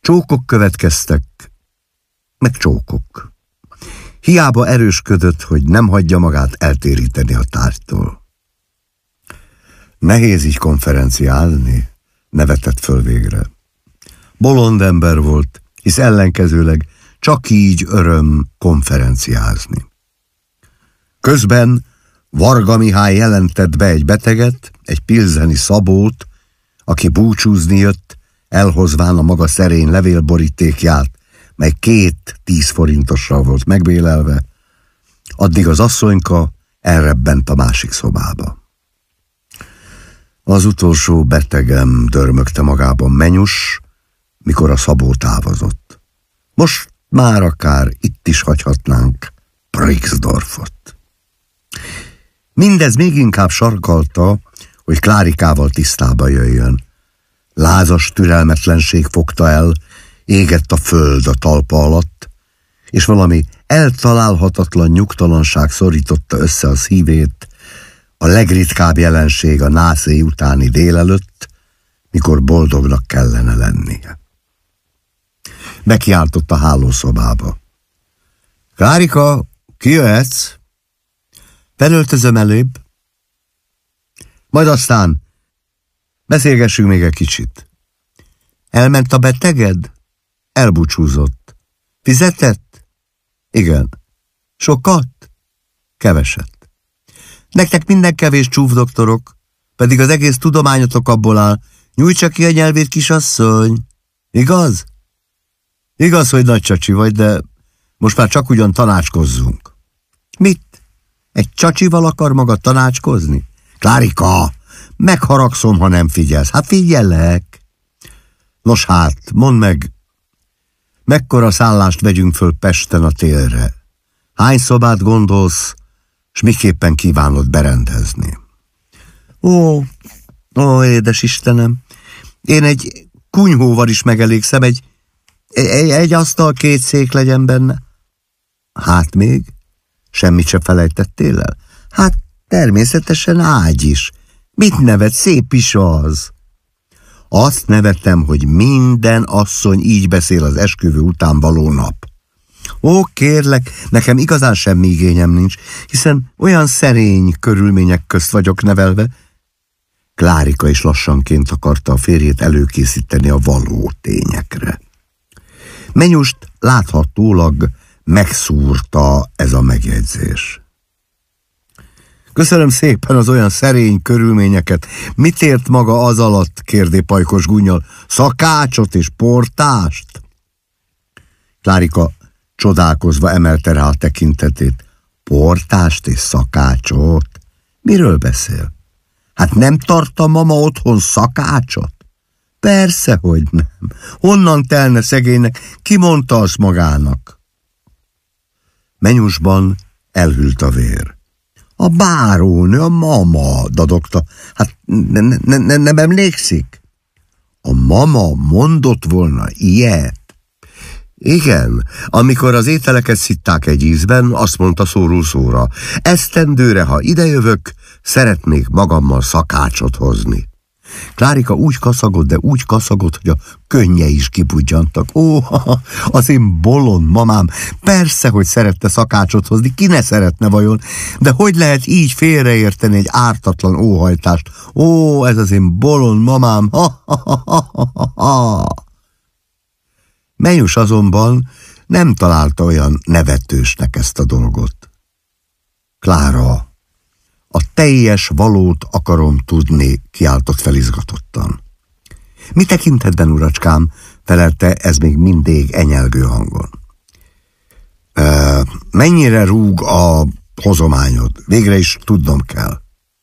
Csókok következtek, meg csókok. Hiába erősködött, hogy nem hagyja magát eltéríteni a tárgytól. Nehéz így konferenciálni, nevetett föl végre. Bolond ember volt, hisz ellenkezőleg csak így öröm konferenciázni. Közben Varga Mihály jelentett be egy beteget, egy pilzeni Szabót, aki búcsúzni jött, elhozván a maga szerény levélborítékját, mely 2 10 forintossal volt megbélelve, addig az asszonyka elrebbent a másik szobába. Az utolsó betegem, dörmögte magában Menyus, mikor a Szabó távozott. Most már akár itt is hagyhatnánk Brixdorfot. Mindez még inkább sarkalta, hogy Klárikával tisztába jöjjön. Lázas türelmetlenség fogta el, égett a föld a talpa alatt, és valami eltalálhatatlan nyugtalanság szorította össze a szívét, a legritkább jelenség a nászéj utáni délelőtt, mikor boldognak kellene lennie. Bekiáltott a hálószobába. Klárika, kijöhetsz? Felöltözöm előbb. Majd aztán beszélgessünk még egy kicsit. Elment a beteged? Elbúcsúzott. Fizetett? Igen. Sokat? Keveset. Nektek minden kevés, csúfdoktorok, pedig az egész tudományotok abból áll. Nyújtsa ki a nyelvét, kisasszony. Igaz? Igaz, hogy nagy csacsi vagy, de most már csak ugyan tanácskozzunk. Mit? Egy csacsival akar maga tanácskozni? Klárika, megharagszom, ha nem figyelsz. Hát figyelek. Nos hát, mondd meg, mekkora szállást vegyünk föl Pesten a télre? Hány szobát gondolsz, s miképpen kívánod berendezni? Ó, édes Istenem, én egy kunyhóval is megelégszem, egy asztal, 2 szék legyen benne. Hát még? Semmit se felejtettél el? Hát természetesen ágy is. Mit nevet, szép is az. Azt nevettem, hogy minden asszony így beszél az esküvő után való nap. Ó, kérlek, nekem igazán semmi igényem nincs, hiszen olyan szerény körülmények közt vagyok nevelve. Klárika is lassanként akarta a férjét előkészíteni a való tényekre. Menyust láthatólag megszúrta ez a megjegyzés. Köszönöm szépen az olyan szerény körülményeket. Mit ért maga az alatt, kérdé pajkos gúnnyal? Szakácsot és portást? Klárika csodálkozva emelte rá a tekintetét. Portást és szakácsot? Miről beszél? Hát nem tart a mama otthon szakácsot? Persze, hogy nem. Honnan telne szegénynek? Ki mondta azt magának? Menyusban elhűlt a vér. A bárónő, a mama, dadogta. Hát nem emlékszik? A mama mondott volna ilyet? Igen, amikor az ételeket szitták egy ízben, azt mondta szóról szóra. Esztendőre, ha idejövök, szeretnék magammal szakácsot hozni. Klárika úgy kaszagott, de úgy kaszagott, hogy a könnyei is kibudjantak. Ó, az én bolond mamám, persze, hogy szerette szakácsot hozni, ki ne szeretne vajon, de hogy lehet így félreérteni egy ártatlan óhajtást? Ó, ez az én bolond mamám, Menyus azonban nem találta olyan nevetősnek ezt a dolgot. Klára, a teljes valót akarom tudni, kiáltott fel izgatottan. Mi tekintetben, uracskám? Felelte ez még mindig enyelgő hangon. Mennyire rúg a hozományod? Végre is tudnom kell.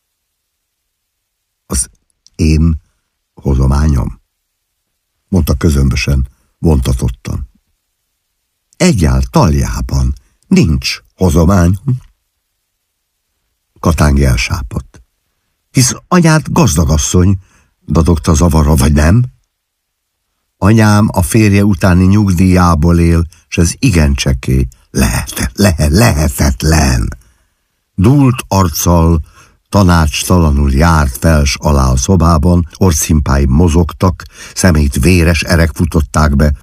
Az én hozományom? Mondta közömbösen, vontatottan. Egyáltalában nincs hozományom. Katángi elsápadt. Hisz anyád gazdagasszony, dadogta zavarva, vagy nem? Anyám a férje utáni nyugdíjából él, s ez igen csekély. Lehetetlen. Dúlt arccal, tanácstalanul járt fels alá a szobában, orcimpái mozogtak, szemét véres erek futották be,